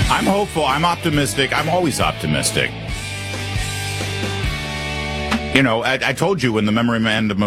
I'm hopeful. I'm optimistic. I'm always optimistic. You know, I told you when the memorandum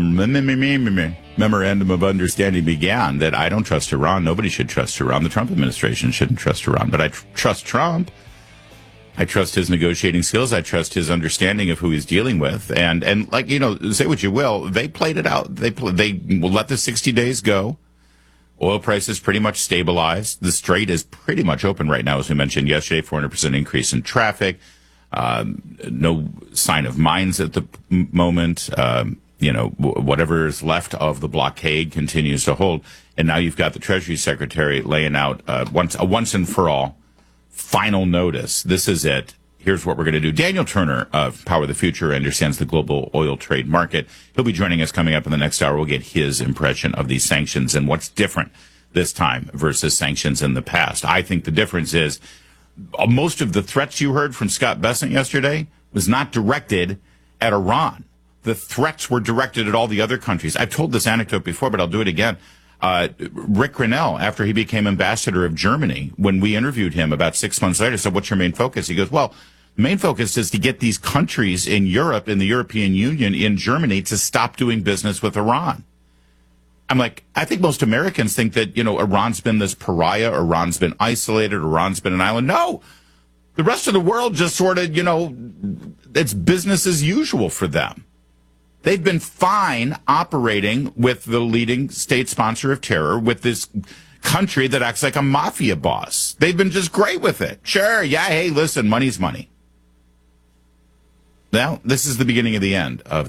of understanding began that I don't trust Iran. Nobody should trust Iran. The Trump administration shouldn't trust Iran. But I trust Trump. I trust his negotiating skills. I trust his understanding of who he's dealing with. And like, you know, say what you will, they played it out. They will let the 60 days go. Oil prices pretty much stabilized. The Strait is pretty much open right now, as we mentioned yesterday, 400% increase in traffic. No sign of mines at the moment. You know, whatever is left of the blockade continues to hold. And now you've got the Treasury Secretary laying out once and for all final notice. This is it. Here's what we're going to do. Daniel Turner of Power of the Future understands the global oil trade market. He'll be joining us coming up in the next hour. We'll get his impression of these sanctions and what's different this time versus sanctions in the past. I think the difference is most of the threats you heard from Scott Bessent yesterday was not directed at Iran. The threats were directed at all the other countries. I've told this anecdote before, but I'll do it again. Rick Grinnell, after he became ambassador of Germany, when we interviewed him about 6 months later, said, what's your main focus? He goes, well, the main focus is to get these countries in Europe, in the European Union, in Germany, to stop doing business with Iran. I'm like, I think most Americans think that, you know, Iran's been this pariah, Iran's been isolated, Iran's been an island. No, the rest of the world just sort of, you know, it's business as usual for them. They've been fine operating with the leading state sponsor of terror, with this country that acts like a mafia boss. They've been just great with it. Sure, yeah, hey, listen, money's money. Now, this is the beginning of the end of